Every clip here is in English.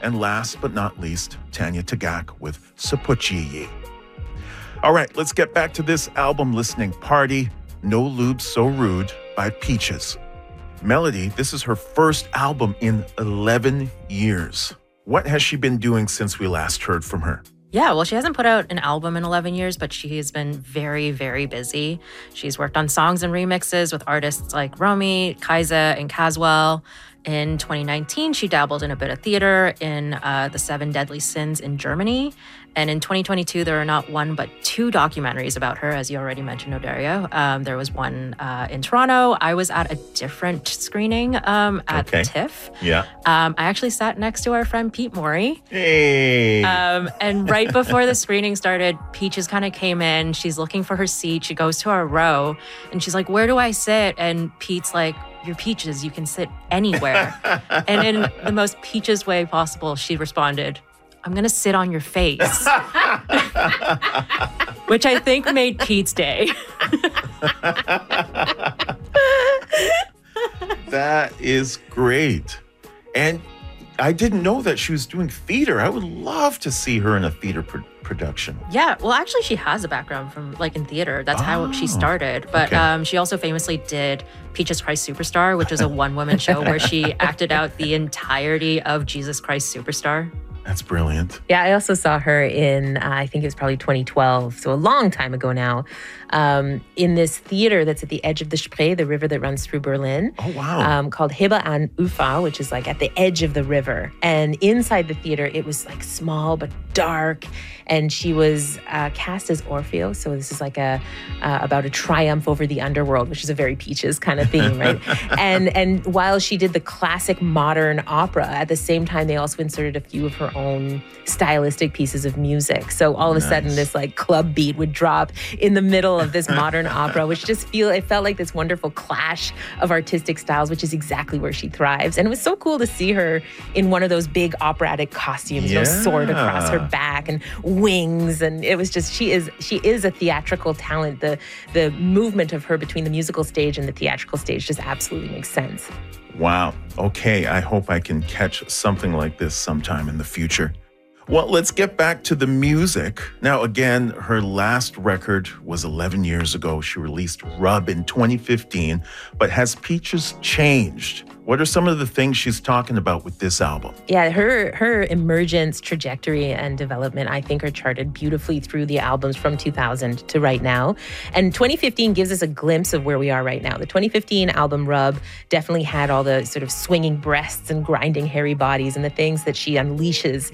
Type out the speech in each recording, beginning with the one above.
And last but not least, Tanya Tagaq with Sapuchiyi. All right, let's get back to this album listening party, No Lube So Rude by Peaches. Melody, this is her first album in 11 years. What has she been doing since we last heard from her? Yeah, well, she hasn't put out an album in 11 years, but she has been very, very busy. She's worked on songs and remixes with artists like Romy, Kaiza, and Caswell. In 2019, she dabbled in a bit of theater in The Seven Deadly Sins in Germany. And in 2022, there are not one but two documentaries about her, as you already mentioned, Odario. There was one in Toronto. I was at a different screening at TIFF. Yeah. I actually sat next to our friend Pete Morey. Hey. And right before the screening started, Peaches kind of came in. She's looking for her seat. She goes to our row and she's like, "Where do I sit?" And Pete's like, "You're Peaches. You can sit anywhere." And in the most Peaches way possible, she responded, "I'm going to sit on your face." Which I think made Pete's day. That is great. And I didn't know that she was doing theater. I would love to see her in a theater production. Yeah, well, actually, she has a background from in theater. That's how she started. But she also famously did Peaches Christ Superstar, which is a one-woman show where she acted out the entirety of Jesus Christ Superstar. That's brilliant. Yeah, I also saw her in, I think it was probably 2012, so a long time ago now, in this theater that's at the edge of the Spree, the river that runs through Berlin. Oh, wow. Called Hebe an Ufer, which is like at the edge of the river. And inside the theater, it was like small but dark. And she was cast as Orfeo. So this is like about a triumph over the underworld, which is a very Peaches kind of theme, right? And while she did the classic modern opera, at the same time, they also inserted a few of her own stylistic pieces of music. So all of a sudden, this like club beat would drop in the middle of this modern opera, which it felt like this wonderful clash of artistic styles, which is exactly where she thrives. And it was so cool to see her in one of those big operatic costumes, sword across her back and wings. And it was just, she is a theatrical talent. The movement of her between the musical stage and the theatrical stage just absolutely makes sense. Wow. Okay, I hope I can catch something like this sometime in the future. Well, let's get back to the music. Now, again, her last record was 11 years ago. She released Rub in 2015, but has Peaches changed? What are some of the things she's talking about with this album? Yeah, her emergence, trajectory, and development, I think, are charted beautifully through the albums from 2000 to right now. And 2015 gives us a glimpse of where we are right now. The 2015 album, Rub, definitely had all the sort of swinging breasts and grinding hairy bodies and the things that she unleashes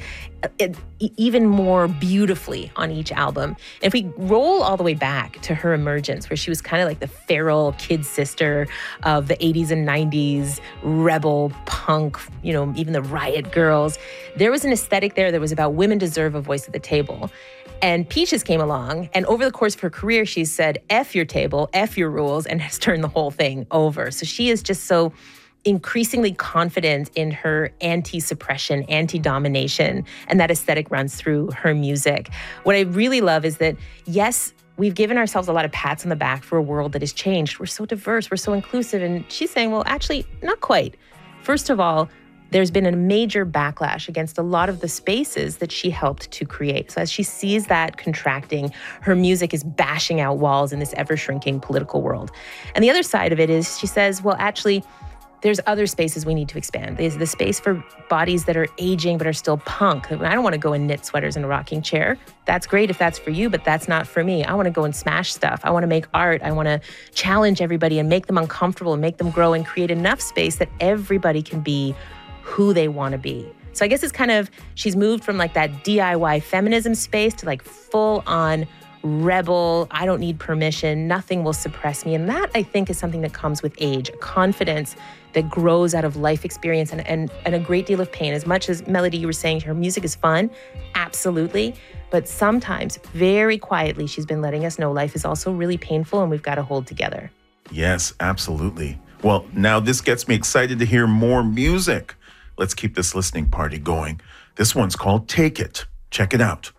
even more beautifully on each album. And if we roll all the way back to her emergence, where she was kind of like the feral kid sister of the 80s and 90s, rebel, punk, even the Riot Girls, there was an aesthetic there that was about women deserve a voice at the table. And Peaches came along, and over the course of her career, she said, F your table, F your rules, and has turned the whole thing over. So she is just so increasingly confident in her anti-suppression, anti-domination, and that aesthetic runs through her music. What I really love is that, yes, we've given ourselves a lot of pats on the back for a world that has changed. We're so diverse, we're so inclusive, and she's saying, well, actually, not quite. First of all, there's been a major backlash against a lot of the spaces that she helped to create. So as she sees that contracting, her music is bashing out walls in this ever-shrinking political world. And the other side of it is she says, well, actually, there's other spaces we need to expand. There's the space for bodies that are aging but are still punk. I don't want to go and knit sweaters in a rocking chair. That's great if that's for you, but that's not for me. I want to go and smash stuff. I want to make art. I want to challenge everybody and make them uncomfortable and make them grow and create enough space that everybody can be who they want to be. So I guess it's kind of, she's moved from like that DIY feminism space to like full on rebel, I don't need permission, nothing will suppress me. And that, I think, is something that comes with age, a confidence that grows out of life experience and a great deal of pain. As much as, Melody, you were saying her music is fun, absolutely. But sometimes, very quietly, she's been letting us know life is also really painful and we've got to hold together. Yes, absolutely. Well, now this gets me excited to hear more music. Let's keep this listening party going. This one's called Take It. Check it out.